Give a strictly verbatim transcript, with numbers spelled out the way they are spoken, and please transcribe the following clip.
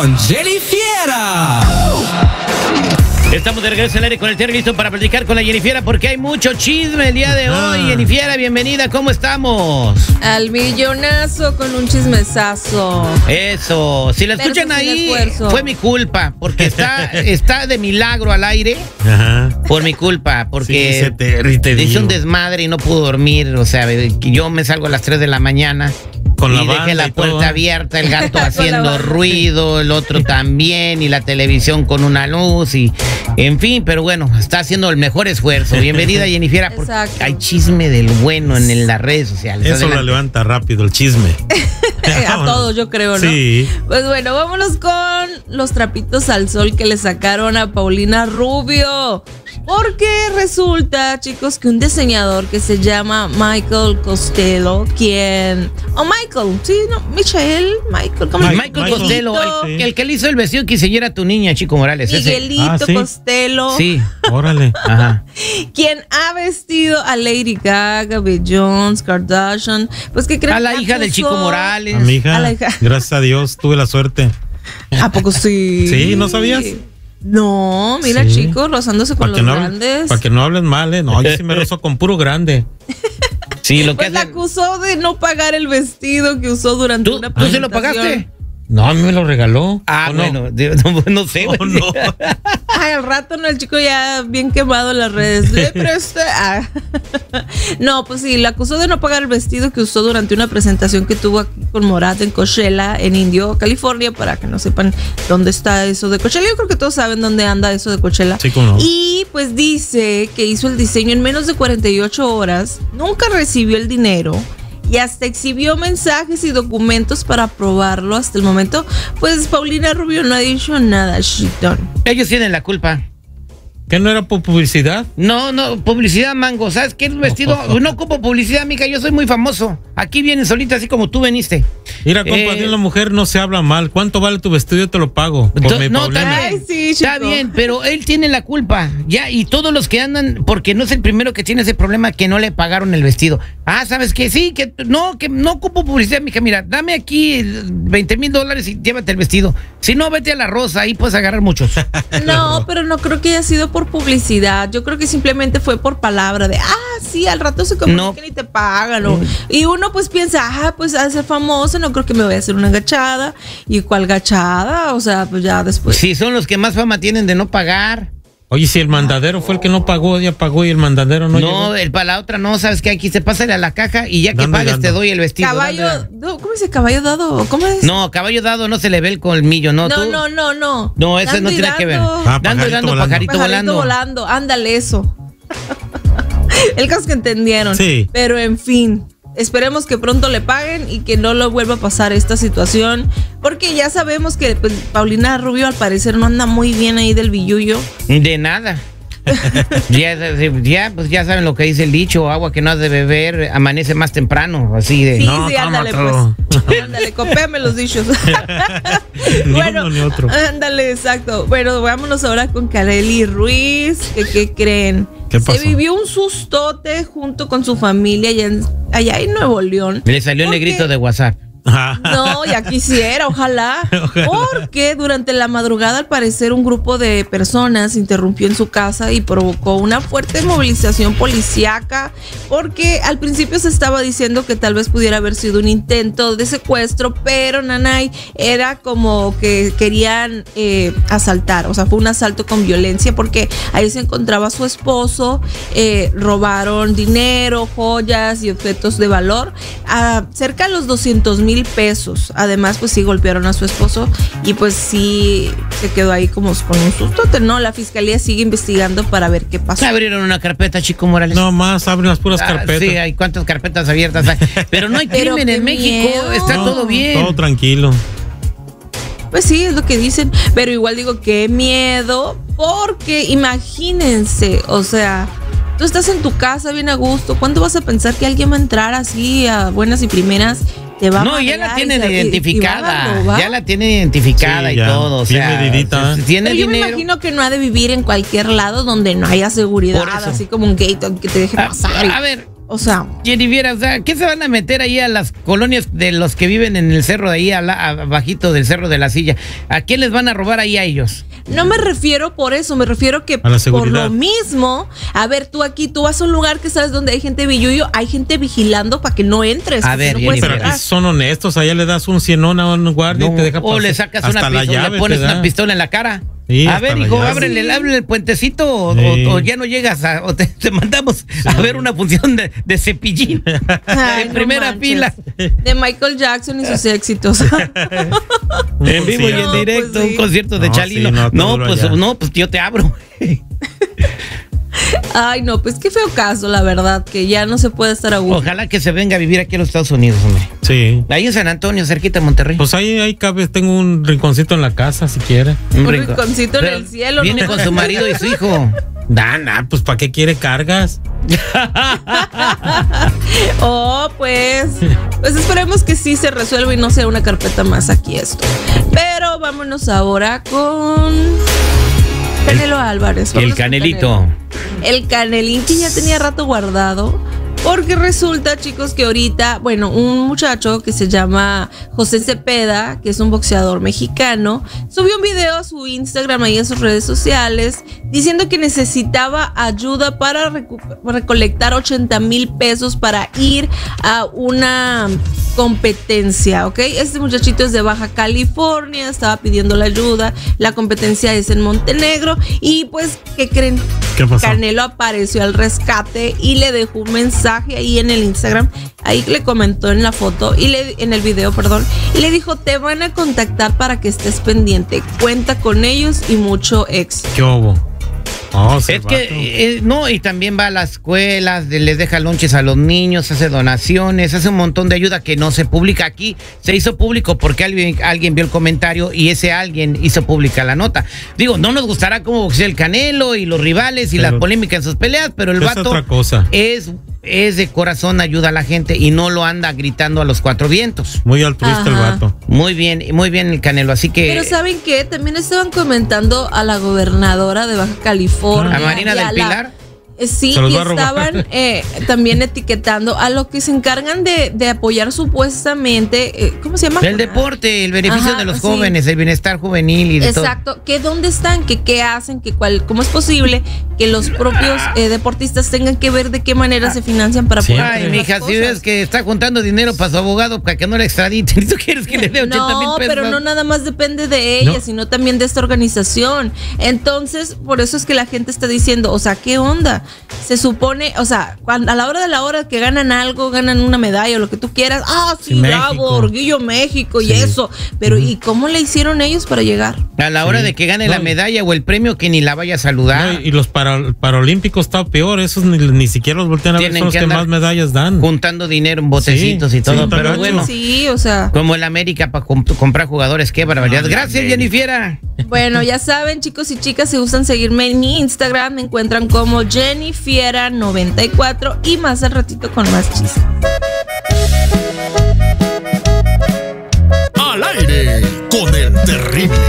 con Jennifiera. Estamos de regreso al aire con el Terry, listo para platicar con la Jennifiera porque hay mucho chisme el día de hoy. Jennifiera, bienvenida, ¿cómo estamos? Al millonazo con un chismesazo. Eso, si la escuchan ahí, esfuerzo. Fue mi culpa, porque está, está de milagro al aire. Ajá. Por mi culpa, porque sí, Terry, te hice digo. un desmadre y no pudo dormir. O sea, yo me salgo a las tres de la mañana. Con y la dejé banda la y puerta todo. abierta, el gato haciendo ruido, el otro también, y la televisión con una luz, y en fin, pero bueno, está haciendo el mejor esfuerzo. Bienvenida, Jennifiera, porque Exacto. hay chisme del bueno en, en las redes sociales. Eso Adelante. la levanta rápido, el chisme. A todos, yo creo, ¿no? Sí. Pues bueno, vámonos con los trapitos al sol que le sacaron a Paulina Rubio. Porque resulta, chicos, que un diseñador que se llama Michael Costello, quien... Oh, Michael, sí, no, Michael, Michael, ¿cómo Michael, le- Michael Michael. Costello, el, Sí. el que le hizo el vestido quinceañera a tu niña, Chico Morales. ese. Miguelito Ah, ¿sí? Costello, Sí, Órale. ajá. quien ha vestido a Lady Gaga, Beyoncé, Kardashian, pues que creen A la que hija del acusó- Chico Morales. A mi hija, A la hija. gracias a Dios, tuve la suerte. ¿A poco sí? Sí, ¿no sabías? No, mira, Sí. chicos, rozándose con Para los que, no grandes. hablen, para que no hablen mal, ¿eh? No, yo sí me rozo con puro grande. Sí, lo que Pues la hace- acusó de no pagar el vestido que usó durante ¿Tú, una ¿Tú se lo presentación. pagaste? No, a mí me lo regaló. Ah, ¿O no? bueno, de- no, no sé. ¿O no? Ay, al rato no, el chico ya bien quemado en las redes. Le presté. Ah. No, pues sí, la acusó de no pagar el vestido que usó durante una presentación que tuvo aquí con Morat en Coachella, en Indio, California, para que no sepan dónde está eso de Coachella. Yo creo que todos saben dónde anda eso de Coachella. Sí, cómo no. Y pues dice que hizo el diseño en menos de cuarenta y ocho horas, nunca recibió el dinero y hasta exhibió mensajes y documentos para aprobarlo. Hasta el momento, pues Paulina Rubio no ha dicho nada, chitón. Ellos tienen la culpa. ¿Qué no era por publicidad? No, no, publicidad, mango. ¿Sabes qué? El vestido, no ocupo publicidad, amiga. Yo soy muy famoso. Aquí vienen solita, así como tú veniste. Mira, compadre, Eh, la mujer no se habla mal. ¿Cuánto vale tu vestido? Yo te lo pago. Por To- mi no, Paulina. está Ay, bien, sí, está chico. bien, pero él tiene la culpa, ya, y todos los que andan, porque no es el primero que tiene ese problema que no le pagaron el vestido. Ah, ¿sabes qué? Sí, que no, que no ocupo publicidad, mija, mira, dame aquí veinte mil dólares y llévate el vestido. Si no, vete a la Rosa, ahí puedes agarrar muchos. No, pero no creo que haya sido por publicidad. Yo creo que simplemente fue por palabra de, ah, sí, al rato se comunican No. y te pagan. o- Y uno pues piensa, ah, pues a ser famoso, no creo que me voy a hacer una gachada. ¿Y cuál gachada? O sea, pues ya después. Sí, son los que más fama tienen de no pagar. Oye, si el mandadero fue el que no pagó, ya pagó y el mandadero no, No, llegó. el para la otra no, ¿sabes qué? Aquí se pásale a la caja y ya que Dando y pagues dando. te doy el vestido. Caballo, Dando- no, ¿cómo dice caballo dado? ¿Cómo es? No, caballo dado no se le ve el colmillo, ¿no? no, tú- no, no, no. No, eso Dando no y tiene que ver. dando. Ah, Dando y pajarito dando, volando. pajarito, Pajarito volando. volando, ándale eso. El caso es que entendieron. Sí. Pero en fin, esperemos que pronto le paguen y que no lo vuelva a pasar esta situación. Porque ya sabemos que pues, Paulina Rubio al parecer no anda muy bien ahí del billullo. De nada. ya, ya, pues ya saben lo que dice el dicho, agua que no has de beber amanece más temprano, así de... Sí, No, sí, ándale tómatelo. pues. Ándale, copéame los dichos. Ni Bueno, uno ni otro. ándale, exacto. Bueno, vámonos ahora con Kareli Ruiz. que ¿Qué creen? ¿Qué pasó? Se vivió un sustote junto con su familia allá en, allá en Nuevo León. Le salió el Porque- negrito de WhatsApp. No, ya quisiera, ojalá. Ojalá. Porque durante la madrugada, al parecer, un grupo de personas interrumpió en su casa y provocó una fuerte movilización policíaca. Porque al principio se estaba diciendo que tal vez pudiera haber sido un intento de secuestro, pero nanay, era como que querían eh, asaltar. O sea, fue un asalto con violencia porque ahí se encontraba su esposo. Eh, robaron dinero, joyas y objetos de valor. A cerca de los doscientos mil pesos. Además, pues sí golpearon a su esposo y pues sí se quedó ahí como con un susto, ¿no? La fiscalía sigue investigando para ver qué pasó. Abrieron una carpeta, Chico Morales. No más, abren las puras Ah, carpetas. sí, hay cuántas carpetas abiertas hay. Pero no hay Pero crimen qué en México, miedo. está No, todo bien. Todo tranquilo. Pues sí, es lo que dicen, pero igual digo, qué miedo, porque imagínense, o sea, tú estás en tu casa bien a gusto, ¿cuándo vas a pensar que alguien va a entrar así a buenas y primeras? Te va a No, ya la madrear y tienen se- y- y va a identificada, robar? ya la tienen identificada Sí, y ya, todo, o bien sea, medidita, ¿eh? tiene Pero yo me dinero. imagino que no ha de vivir en cualquier lado donde no haya seguridad, Por eso. así como un gate que te deje A, pasar. y- a ver, O sea, Jennifer, o sea, ¿qué se van a meter ahí a las colonias de los que viven en el cerro de ahí, a la- abajito del cerro de la Silla? ¿A quién les van a robar ahí a ellos? no me refiero por eso, me refiero que A la por seguridad. lo mismo, a ver, tú aquí, tú vas a un lugar que sabes donde hay gente billuyo, hay gente vigilando para que no entres. A porque ver, no puedes Jennifer, Pero aquí entrar. son honestos, allá le das un cienón a un guardia No, y te deja o pasar. le sacas Hasta una la pistola, llave le pones te da. una pistola en la cara. Sí, a hasta ver, la hijo, llave. ábrele, Sí. ábrele el puentecito o, Sí. o- o ya no llegas a, o te, te mandamos a ver una función de, de Cepillín Ay, en no primera manches. fila. De Michael Jackson y sus éxitos. Un En vivo y en No, concierto. directo, pues sí. un concierto de No, Chalino. sí, no, no, todo pues allá. no, pues yo te abro. Ay, no, pues qué feo caso, la verdad, que ya no se puede estar a gusto. Ojalá que se venga a vivir aquí a los Estados Unidos, hombre. Sí. Ahí en San Antonio, cerquita de Monterrey. Pues ahí, ahí cabe, tengo un rinconcito en la casa si quiere. Un rico. rinconcito en Pero el cielo, Viene ¿no? con su marido y su hijo. Nah, nah, pues ¿para qué quiere cargas? Oh, pues, pues esperemos que sí se resuelva y no sea una carpeta más aquí esto. Pero vámonos ahora con Canelo Álvarez. El Vámonos con Canelito. Canelo. El Canelín que ya tenía rato guardado. Porque resulta, chicos, que ahorita, bueno, un muchacho que se llama José Cepeda, que es un boxeador mexicano, subió un video a su Instagram y a sus redes sociales diciendo que necesitaba ayuda para recu- recolectar ochenta mil pesos para ir a una competencia, ¿ok? Este muchachito es de Baja California, estaba pidiendo la ayuda, la competencia es en Montenegro y pues, ¿qué creen? ¿Qué pasó? Canelo apareció al rescate y le dejó un mensaje ahí en el Instagram, ahí le comentó en la foto y le, en el video, perdón, y le dijo, te van a contactar para que estés pendiente, cuenta con ellos y mucho éxito. ¿Qué hubo? Oh, ese Es vato. que, eh, no, y también va a las escuelas, de- les deja lonches a los niños, hace donaciones, hace un montón de ayuda que no se publica aquí. Se hizo público porque alguien, alguien vio el comentario y ese alguien hizo pública la nota. Digo, no nos gustará cómo boxea el Canelo y los rivales y Pero- las polémicas en sus peleas, pero el Es vato otra cosa. es, es de corazón, ayuda a la gente y no lo anda gritando a los cuatro vientos. Muy altruista el Ajá. vato. Muy bien, muy bien el Canelo, así que... Pero ¿saben qué? También estaban comentando a la gobernadora de Baja California. ¿A Marina y del la- Pilar? Eh, Sí, Se los y va a robar. estaban eh, también etiquetando a los que se encargan de, de apoyar supuestamente, eh, ¿cómo se llama? El deporte, el beneficio Ajá, de los sí. jóvenes, el bienestar juvenil y de todo. Exacto, que dónde están, que qué hacen, que cuál, cómo es posible que los propios eh, deportistas tengan que ver de qué manera se financian para Sí. poder Ay, hacer mija, las si cosas. ves que está juntando dinero para su abogado para que no le extraditen, ¿y tú quieres que le dé ochenta mil No, pesos? pero no nada más depende de ella, No. sino también de esta organización. Entonces, por eso es que la gente está diciendo, o sea, ¿qué onda? Se supone, o sea, cuando, a la hora de la hora que ganan algo, ganan una medalla o lo que tú quieras, ah, sí, Sí, bravo, México. orgullo México y Sí. eso. Pero, ¿y cómo le hicieron ellos para llegar? A la hora Sí. de que gane No, la y- medalla o el premio, que ni la vaya a saludar. No, y, y los para- paralímpicos está peor, esos ni, ni siquiera los voltean a ver, Tienen son los que que andar más medallas dan. Juntando dinero en botecitos Sí, y todo, sí, pero también. bueno, Sí, o sea. como el América para comprar jugadores, qué barbaridad. No, Gracias, la Jennifer. Bueno, ya saben, chicos y chicas, si gustan seguirme en mi Instagram, me encuentran como Jennifiera noventa y cuatro y más al ratito con más chistes. Al aire con el terrible.